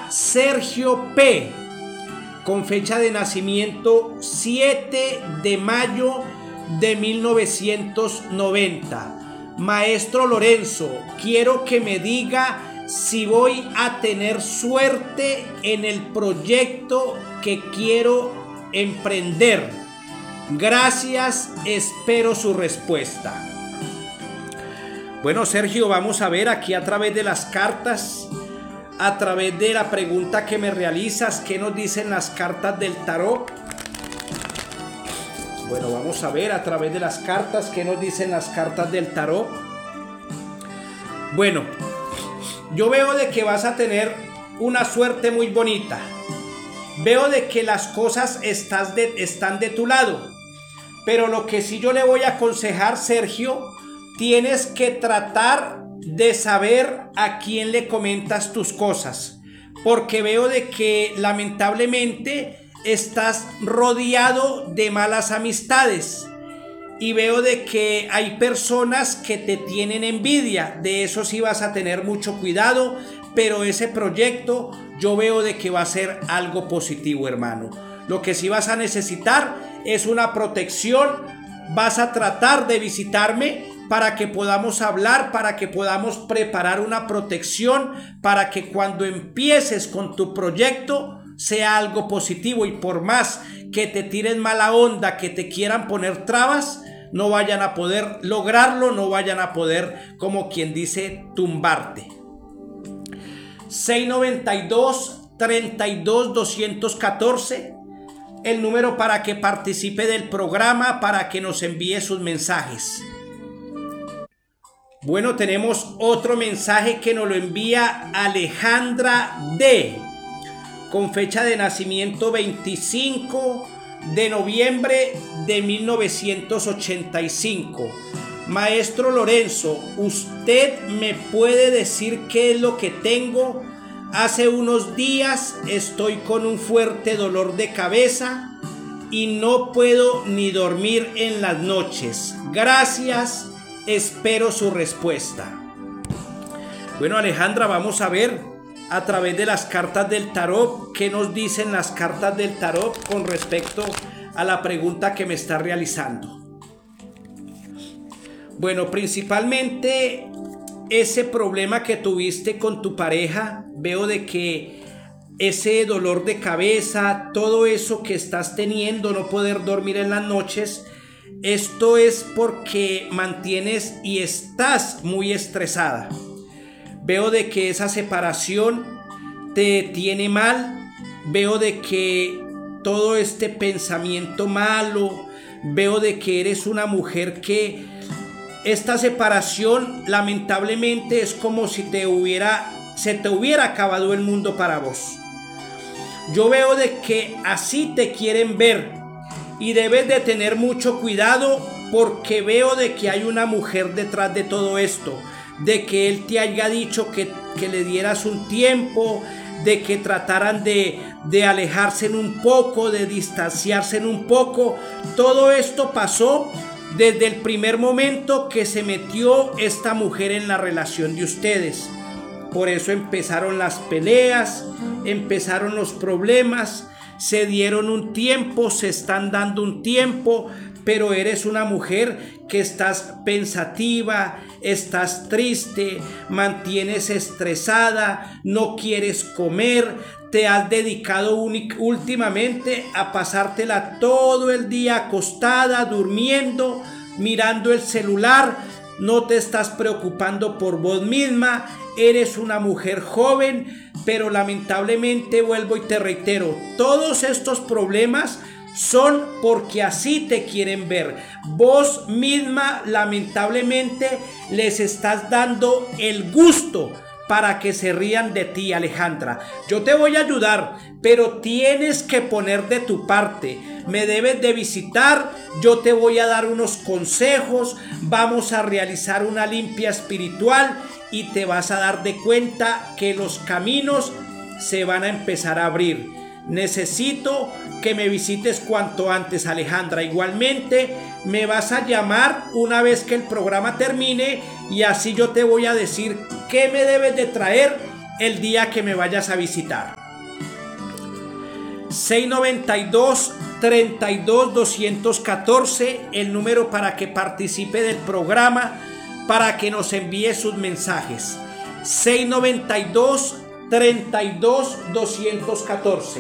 para Sergio P, con fecha de nacimiento 7 de mayo de 1990. Maestro Lorenzo, quiero que me diga si voy a tener suerte en el proyecto que quiero emprender. Gracias, espero su respuesta. Bueno, Sergio, vamos a ver aquí a través de las cartas, a través de la pregunta que me realizas, ¿qué nos dicen las cartas del tarot? Bueno, vamos a ver a través de las cartas, ¿qué nos dicen las cartas del tarot? Bueno, yo veo de que vas a tener una suerte muy bonita. Veo de que las cosas están de tu lado. Pero lo que sí yo le voy a aconsejar, Sergio, tienes que tratar de saber a quién le comentas tus cosas. Porque veo de que lamentablemente estás rodeado de malas amistades. Y veo de que hay personas que te tienen envidia. De eso sí vas a tener mucho cuidado. Pero ese proyecto yo veo de que va a ser algo positivo, hermano. Lo que sí vas a necesitar es una protección. Vas a tratar de visitarme para que podamos hablar, para que podamos preparar una protección, para que cuando empieces con tu proyecto sea algo positivo, y por más que te tiren mala onda, que te quieran poner trabas, no vayan a poder lograrlo, no vayan a poder, como quien dice, tumbarte. 692-32-214, el número para que participe del programa, para que nos envíe sus mensajes. Bueno, tenemos otro mensaje que nos lo envía Alejandra D, con fecha de nacimiento 25 de noviembre de 1985. Maestro Lorenzo, ¿usted me puede decir qué es lo que tengo? Hace unos días estoy con un fuerte dolor de cabeza y no puedo ni dormir en las noches. Gracias, espero su respuesta. Bueno, Alejandra, vamos a ver a través de las cartas del tarot qué nos dicen las cartas del tarot con respecto a la pregunta que me está realizando. Bueno, principalmente ese problema que tuviste con tu pareja, veo de que ese dolor de cabeza, todo eso que estás teniendo, no poder dormir en las noches, esto es porque mantienes y estás muy estresada. Veo de que esa separación te tiene mal, veo de que todo este pensamiento malo, veo de que eres una mujer que esta separación lamentablemente es como si se te hubiera acabado el mundo para vos. Yo veo de que así te quieren ver y debes de tener mucho cuidado, porque veo de que hay una mujer detrás de todo esto, de que él te haya dicho que le dieras un tiempo, de que trataran de alejarse un poco, de distanciarse un poco. Todo esto pasó desde el primer momento que se metió esta mujer en la relación de ustedes. Por eso empezaron las peleas, empezaron los problemas, se dieron un tiempo, se están dando un tiempo, pero eres una mujer que estás pensativa, estás triste, mantienes estresada, no quieres comer, te has dedicado últimamente a pasártela todo el día acostada, durmiendo, mirando el celular, no te estás preocupando por vos misma, eres una mujer joven, pero lamentablemente vuelvo y te reitero, todos estos problemas son porque así te quieren ver. Vos misma lamentablemente les estás dando el gusto para que se rían de ti, Alejandra. Yo te voy a ayudar, pero tienes que poner de tu parte. Me debes de visitar, yo te voy a dar unos consejos, vamos a realizar una limpia espiritual y te vas a dar de cuenta que los caminos se van a empezar a abrir. Necesito que me visites cuanto antes, Alejandra. Igualmente me vas a llamar una vez que el programa termine y así yo te voy a decir qué me debes de traer el día que me vayas a visitar. 692-32-214, el número para que participe del programa, para que nos envíe sus mensajes. 692-32-214.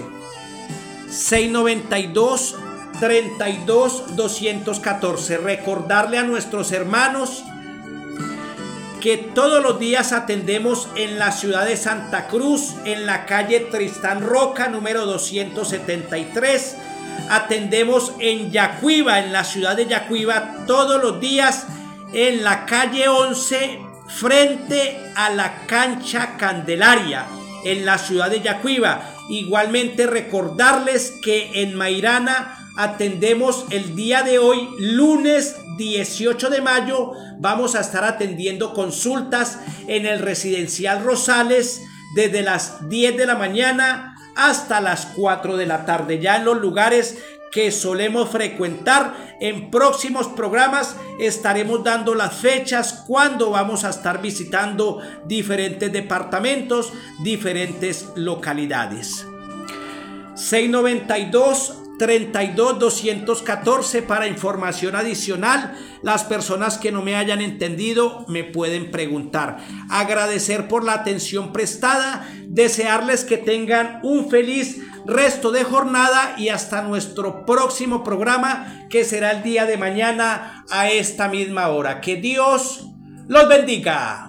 692-32-214. Recordarle a nuestros hermanos que todos los días atendemos en la ciudad de Santa Cruz, en la calle Tristán Roca, número 273. Atendemos en Yacuiba, en la ciudad de Yacuiba, todos los días en la calle 11, frente a la cancha Candelaria, en la ciudad de Yacuiba. Igualmente recordarles que en Mairana atendemos el día de hoy, lunes 18 de mayo, vamos a estar atendiendo consultas en el Residencial Rosales desde las 10 de la mañana hasta las 4 de la tarde, ya en los lugares que solemos frecuentar. En próximos programas estaremos dando las fechas cuando vamos a estar visitando diferentes departamentos, diferentes localidades. 692-32-214 para información adicional. Las personas que no me hayan entendido me pueden preguntar. Agradecer por la atención prestada, desearles que tengan un feliz resto de jornada y hasta nuestro próximo programa, que será el día de mañana a esta misma hora. Que Dios los bendiga.